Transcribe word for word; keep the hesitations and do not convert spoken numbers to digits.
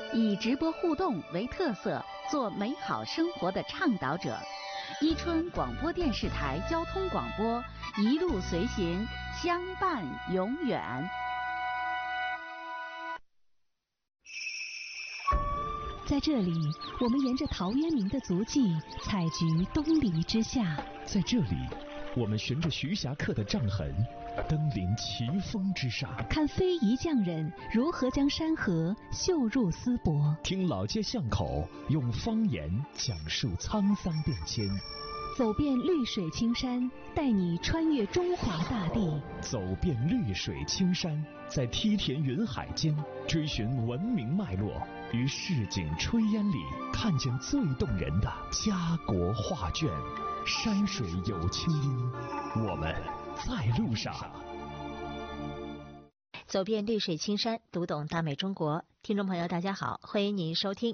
以直播互动为特色，做美好生活的倡导者。伊春广播电视台交通广播，一路随行，相伴永远。 在这里，我们沿着陶渊明的足迹，采菊东篱之下。 在这里，我们循着徐霞客的杖痕，登临奇峰之上， 看非遗匠人如何将山河绣入丝帛， 听老街巷口用方言讲述沧桑变迁， 走遍绿水青山，带你穿越中华大地。 走遍绿水青山，在梯田云海间追寻文明脉络，于市井炊烟里看见最动人的家国画卷。山水有清音，我们在路上。 走遍绿水青山，读懂大美中国。听众朋友大家好，欢迎您收听